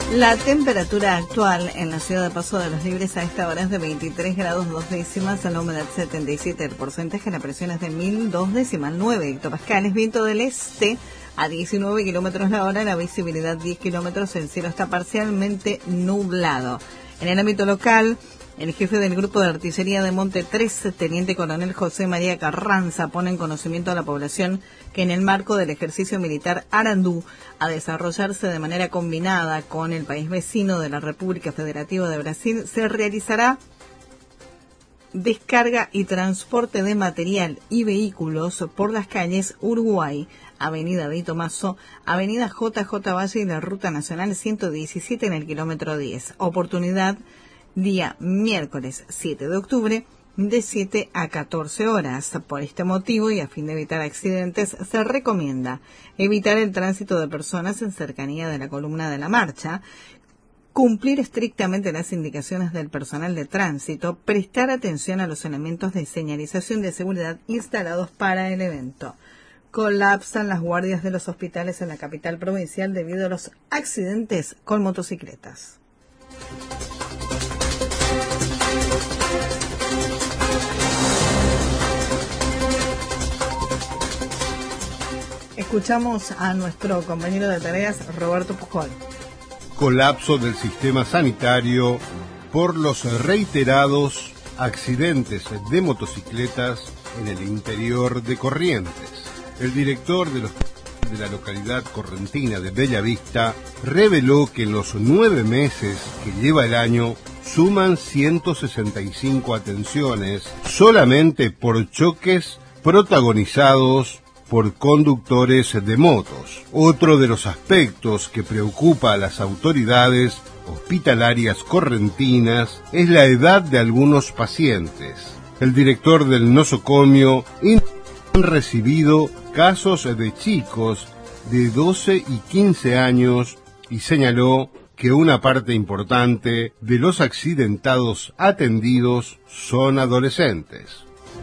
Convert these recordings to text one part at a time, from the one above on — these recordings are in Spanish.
La temperatura actual en la ciudad de Paso de los Libres a esta hora es de 23 grados 2 décimas, la humedad 77%, el porcentaje, la presión es de 1002,9 hectopascales, viento del este a 19 kilómetros la hora, la visibilidad 10 kilómetros, el cielo está parcialmente nublado. En el ámbito local, el jefe del Grupo de Artillería de Monte 3, Teniente Coronel José María Carranza, pone en conocimiento a la población que en el marco del ejercicio militar Arandú, a desarrollarse de manera combinada con el país vecino de la República Federativa de Brasil, se realizará descarga y transporte de material y vehículos por las calles Uruguay, Avenida de Tomaso, Avenida JJ Valle y la Ruta Nacional 117 en el kilómetro 10. Oportunidad día miércoles 7 de octubre de 7 a 14 horas. Por este motivo y a fin de evitar accidentes, se recomienda evitar el tránsito de personas en cercanía de la columna de la marcha, cumplir estrictamente las indicaciones del personal de tránsito, prestar atención a los elementos de señalización de seguridad instalados para el evento. Colapsan las guardias de los hospitales en la capital provincial debido a los accidentes con motocicletas. Escuchamos a nuestro compañero de tareas, Roberto Pujol. Colapso del sistema sanitario por los reiterados accidentes de motocicletas en el interior de Corrientes. El director de la localidad correntina de Bellavista reveló que en los 9 meses que lleva el año suman 165 atenciones solamente por choques protagonizados por conductores de motos. Otro de los aspectos que preocupa a las autoridades hospitalarias correntinas es la edad de algunos pacientes. El director del nosocomio han recibido casos de chicos de 12 y 15 años y señaló que una parte importante de los accidentados atendidos son adolescentes.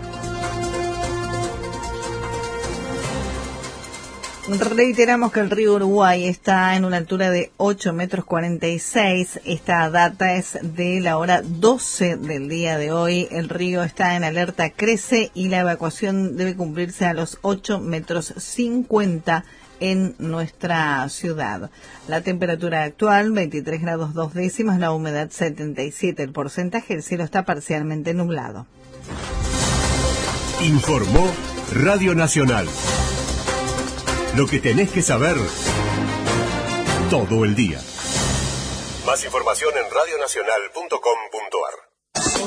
Reiteramos que el río Uruguay está en una altura de 8,46 metros. Esta data es de la hora 12 del día de hoy. El río está en alerta crece y la evacuación debe cumplirse a los 8,50 metros en nuestra ciudad. La temperatura actual, 23 grados 2 décimas, la humedad 77%, el porcentaje, el cielo está parcialmente nublado. Informó Radio Nacional. Lo que tenés que saber todo el día. Más información en radionacional.com.ar.